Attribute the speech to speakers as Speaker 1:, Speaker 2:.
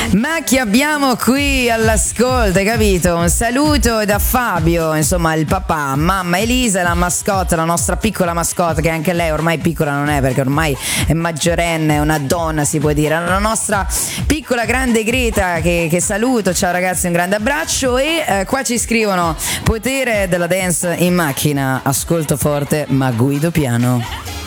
Speaker 1: Ma chi abbiamo qui all'ascolto, hai capito? Un saluto da Fabio, insomma il papà, mamma Elisa, la mascotte, la nostra piccola mascotte, che anche lei ormai piccola non è perché ormai è maggiorenne, è una donna si può dire, la nostra piccola grande Greta che saluto, ciao ragazzi, un grande abbraccio. E qua ci scrivono: potere della dance in macchina, ascolto forte ma guido piano.